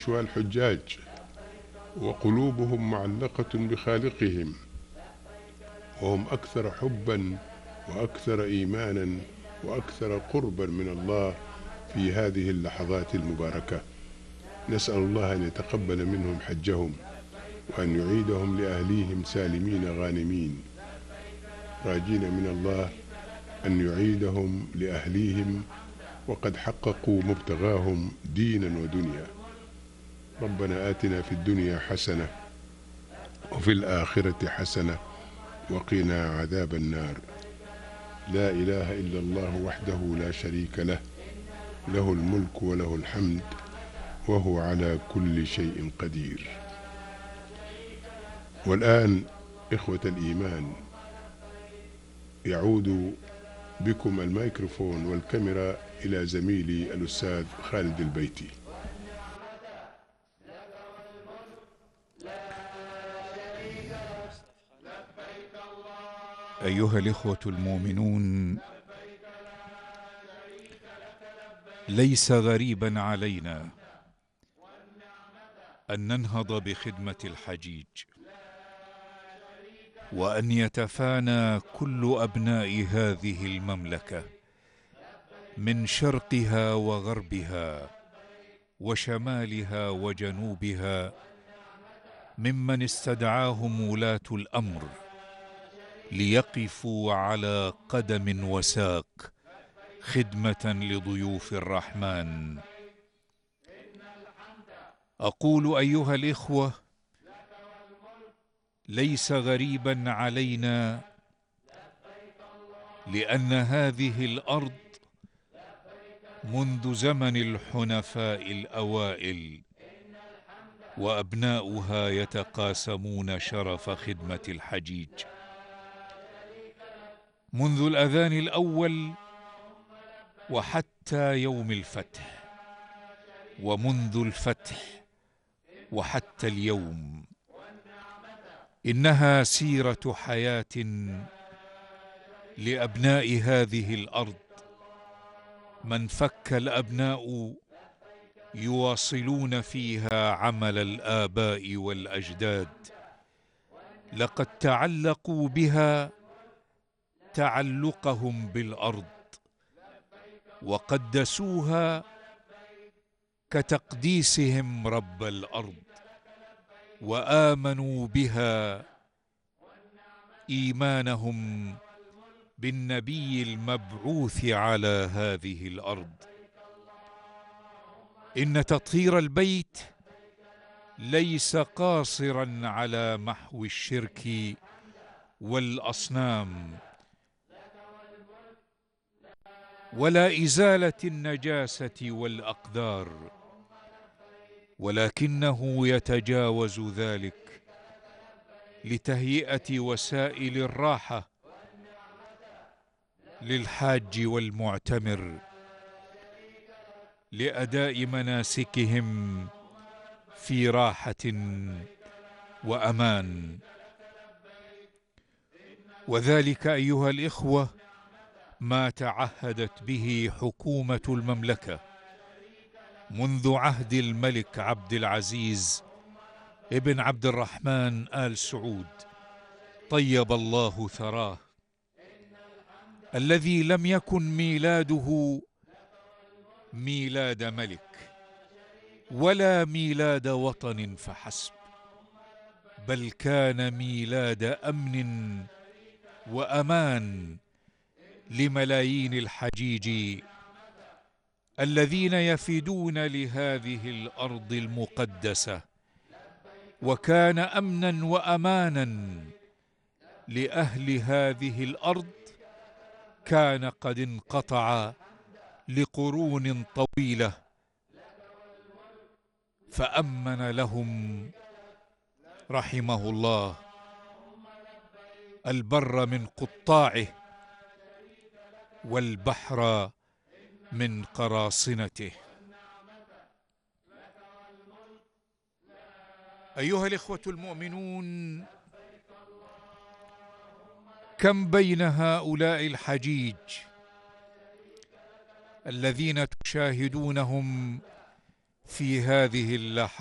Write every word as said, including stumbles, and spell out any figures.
والحجاج وقلوبهم معلقة بخالقهم، وهم أكثر حبا وأكثر إيمانا وأكثر قربا من الله في هذه اللحظات المباركة. نسأل الله أن يتقبل منهم حجهم وأن يعيدهم لأهليهم سالمين غانمين، راجين من الله أن يعيدهم لأهليهم وقد حققوا مبتغاهم دينا ودنيا. ربنا آتنا في الدنيا حسنة وفي الآخرة حسنة وقنا عذاب النار. لا إله إلا الله وحده لا شريك له، له الملك وله الحمد وهو على كل شيء قدير. والآن إخوة الإيمان، يعود بكم الميكروفون والكاميرا إلى زميلي الأستاذ خالد البيتي. أيها الإخوة المؤمنون، ليس غريبا علينا أن ننهض بخدمة الحجيج، وأن يتفانى كل أبناء هذه المملكة من شرقها وغربها وشمالها وجنوبها ممن استدعاهم ولاة الأمر ليقفوا على قدم وساق خدمة لضيوف الرحمن. أقول أيها الإخوة، ليس غريبا علينا، لأن هذه الأرض منذ زمن الحنفاء الأوائل وأبناؤها يتقاسمون شرف خدمة الحجيج منذ الأذان الأول وحتى يوم الفتح، ومنذ الفتح وحتى اليوم. إنها سيرة حياة لأبناء هذه الأرض، من فك الأبناء يواصلون فيها عمل الآباء والأجداد. لقد تعلقوا بها تعلقهم بالأرض، وقدسوها كتقديسهم رب الأرض، وآمنوا بها إيمانهم بالنبي المبعوث على هذه الأرض. إن تطهير البيت ليس قاصرا على محو الشرك والأصنام ولا إزالة النجاسة والأقدار، ولكنه يتجاوز ذلك لتهيئة وسائل الراحة للحاج والمعتمر لأداء مناسكهم في راحة وأمان. وذلك أيها الإخوة ما تعهدت به حكومة المملكة منذ عهد الملك عبد العزيز ابن عبد الرحمن آل سعود طيب الله ثراه، الذي لم يكن ميلاده ميلاد ملك ولا ميلاد وطن فحسب، بل كان ميلاد أمن وأمان لملايين الحجيج الذين يفدون لهذه الأرض المقدسة، وكان أمنا وأمانا لأهل هذه الأرض كان قد انقطع لقرون طويلة، فأمن لهم رحمه الله البر من قطاعه والبحر من قراصنته. أيها الإخوة المؤمنون، كم بين هؤلاء الحجيج الذين تشاهدونهم في هذه اللحظة